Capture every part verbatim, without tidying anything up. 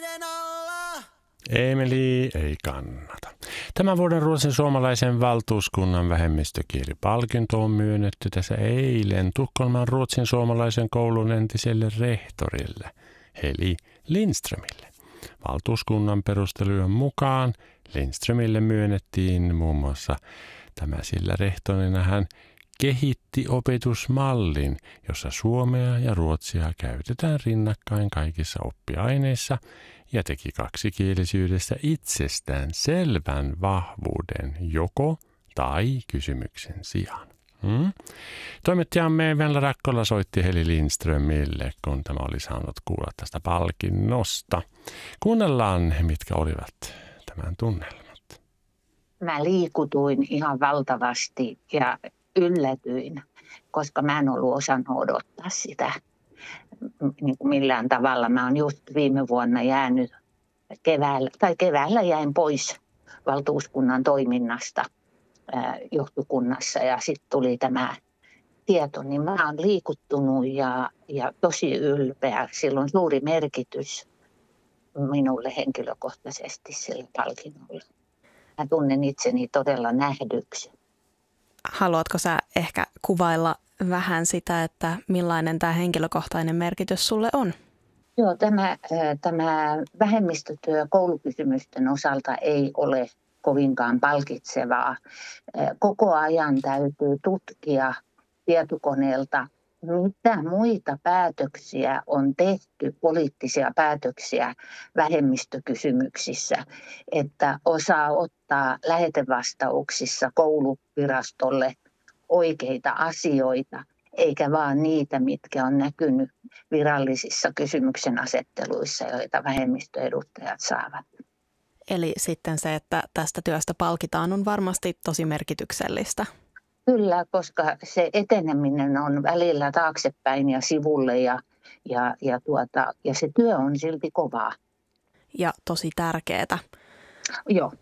Emeli ei kannata. Tämän vuoden Ruotsin suomalaisen valtuuskunnan vähemmistökielipalkinto on myönnetty tässä eilen Tukholman Ruotsin suomalaisen koulun entiselle rehtorille, Heli Lindströmille. Valtuuskunnan perustelujen mukaan Lindströmille myönnettiin muun muassa tämä, sillä rehtorina hän kehitti opetusmallin, jossa suomea ja ruotsia käytetään rinnakkain kaikissa oppiaineissa ja teki kaksikielisyydestä itsestään selvän vahvuuden joko tai kysymyksen sijaan. Hmm? Toimittajamme Venla Rakkola soitti Heli Lindströmille, kun tämä oli saanut kuulla tästä palkinnosta. Kuunnellaan, mitkä olivat tämän tunnelmat. Mä liikutuin ihan valtavasti ja yllätyin, koska mä en ollut osannut odottaa sitä niin kuin millään tavalla. Mä oon just viime vuonna jäänyt keväällä, tai keväällä jäin pois valtuuskunnan toiminnasta ää, johtokunnassa ja sitten tuli tämä tieto, niin mä oon liikuttunut ja, ja tosi ylpeä. Sillä on suuri merkitys minulle henkilökohtaisesti sillä palkinnolla. Mä tunnen itseni todella nähdyksi. Haluatko sä ehkä kuvailla vähän sitä, että millainen tämä henkilökohtainen merkitys sulle on? Joo, tämä, tämä vähemmistötyö koulukysymysten osalta ei ole kovinkaan palkitsevaa. Koko ajan täytyy tutkia tietokoneelta, mitä muita päätöksiä on tehty, poliittisia päätöksiä vähemmistökysymyksissä, että osaa ottaa lähetevastauksissa kouluvirastolle oikeita asioita, eikä vaan niitä, mitkä on näkynyt virallisissa kysymyksen asetteluissa, joita vähemmistöedustajat saavat. Eli sitten se, että tästä työstä palkitaan, on varmasti tosi merkityksellistä. Kyllä, koska se eteneminen on välillä taaksepäin ja sivulle ja, ja, ja, tuota, ja se työ on silti kovaa. Ja tosi tärkeää. Joo.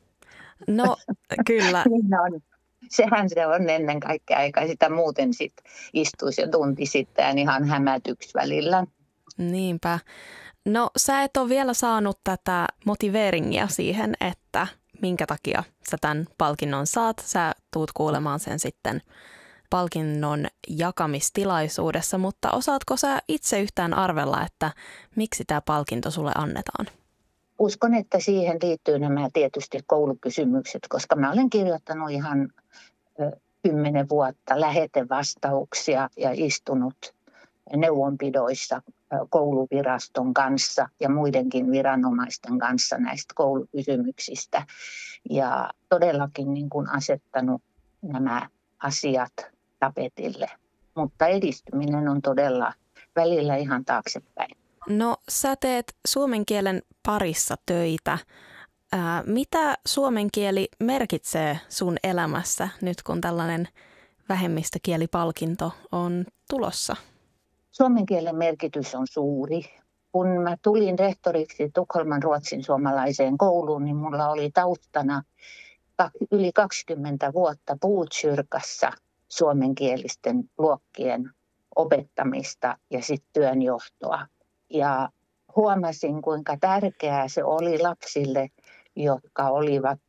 No kyllä. Niin on. Sehän se on ennen kaikkea, eikä sitä muuten sit istuisi ja tuntisi sitten ihan hämätyksi välillä. Niinpä. No sä et ole vielä saanut tätä motiveeringia siihen, että minkä takia sä tämän palkinnon saat. Sä tuut kuulemaan sen sitten palkinnon jakamistilaisuudessa, mutta osaatko sä itse yhtään arvella, että miksi tämä palkinto sulle annetaan? Uskon, että siihen liittyy nämä tietysti koulukysymykset, koska mä olen kirjoittanut ihan kymmenen vuotta lähetevastauksia ja istunut neuvonpidoissa kouluviraston kanssa ja muidenkin viranomaisten kanssa näistä koulukysymyksistä. Ja todellakin niin kuin asettanut nämä asiat tapetille. Mutta edistyminen on todella välillä ihan taaksepäin. No sä teet suomen kielen parissa töitä. Ää, mitä suomen kieli merkitsee sun elämässä nyt, kun tällainen vähemmistökielipalkinto on tulossa? Suomen kielen merkitys on suuri. Kun mä tulin rehtoriksi Tukholman Ruotsin suomalaiseen kouluun, niin mulla oli taustana yli kaksikymmentä vuotta Botkyrkassa suomenkielisten luokkien opettamista ja sitten työnjohtoa. Ja huomasin, kuinka tärkeää se oli lapsille, jotka olivat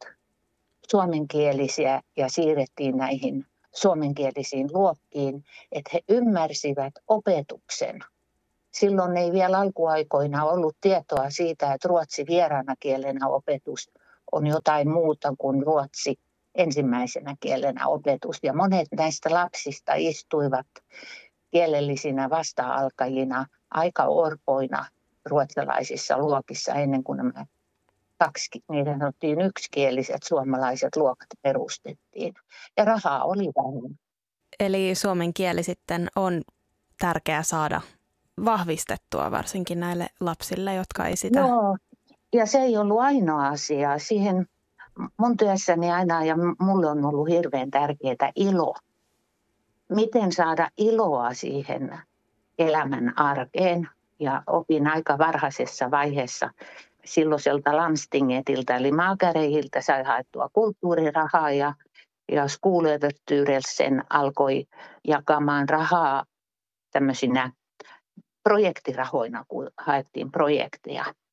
suomenkielisiä ja siirrettiin näihin suomenkielisiin luokkiin, että he ymmärsivät opetuksen. Silloin ei vielä alkuaikoina ollut tietoa siitä, että ruotsi vieraana kielenä opetus on jotain muuta kuin ruotsi ensimmäisenä kielenä opetus. Ja monet näistä lapsista istuivat kielellisinä vasta-alkajina aika orpoina ruotsalaisissa luokissa ennen kuin nämä kaksi, niitä sanottiin yksikieliset suomalaiset luokat perustettiin. Ja rahaa oli vähän. Eli suomen kieli sitten on tärkeää saada vahvistettua varsinkin näille lapsille, jotka ei sitä... Joo, ja se ei ollut ainoa asia. Siihen mun työssäni aina, ja mulle on ollut hirveän tärkeää ilo. Miten saada iloa siihen elämän arkeen? Ja opin aika varhaisessa vaiheessa silloiselta landstingetiltä, eli maakäreihiltä sai haettua kulttuurirahaa, ja, ja Skolöverstyrelsen alkoi jakamaan rahaa tämmöisinä projektirahoina, kun haettiin projekteja.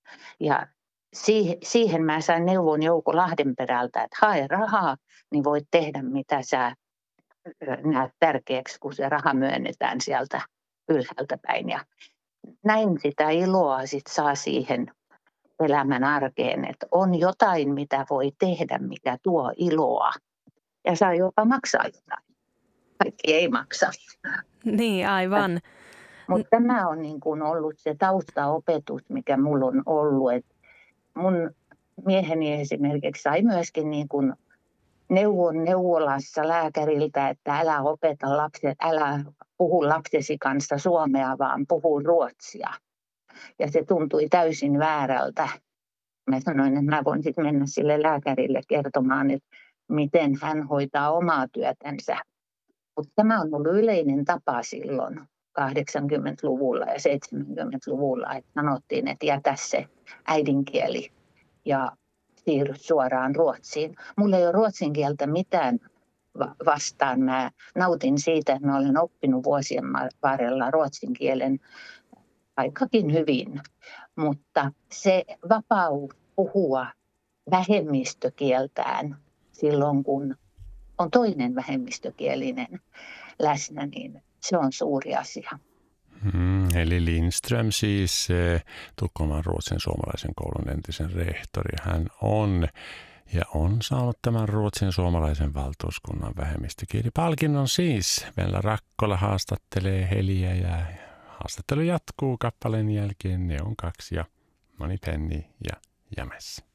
Ja siihen mä sain neuvon Jouko Lahdenperältä, että hae rahaa, niin voit tehdä mitä sä näet tärkeäksi, kun se raha myönnetään sieltä ylhäältä päin. Ja näin sitä iloa sit saa siihen elämän arkeen, että on jotain, mitä voi tehdä, mikä tuo iloa. Ja saa jopa maksaa jotain. Kaikki ei maksa. Niin, aivan. Mutta tämä on niin kuin ollut se taustaopetus, mikä mulla on ollut. Et mun mieheni esimerkiksi sai myöskin niin kuin neuvon neuvolassa lääkäriltä, että älä opeta lapset, älä puhu lapsesi kanssa suomea, vaan puhu ruotsia. Ja se tuntui täysin väärältä. Mä sanoin, että mä voin sitten mennä sille lääkärille kertomaan, että miten hän hoitaa omaa työtänsä. Mutta tämä on ollut yleinen tapa silloin kahdeksankymmentäluvulla ja seitsemänkymmentäluvulla, että sanottiin, että jätä se äidinkieli ja siirry suoraan Ruotsiin. Mulla ei ole ruotsin kieltä mitään vastaan. Mä nautin siitä, että mä olen oppinut vuosien varrella ruotsin kielen aikakin hyvin. Mutta se vapaus puhua vähemmistökieltään silloin, kun on toinen vähemmistökielinen läsnä, niin se on suuri asia. Mm, eli Lindström siis eh, Tukholman Ruotsin suomalaisen koulun entisen rehtori. Hän on ja on saanut tämän Ruotsin suomalaisen valtuuskunnan vähemmistökielipalkinnon siis. Venla Rakkola haastattelee Heliä ja haastattelu jatkuu kappaleen jälkeen. Ne on kaksi ja Moni Penni ja Jämes.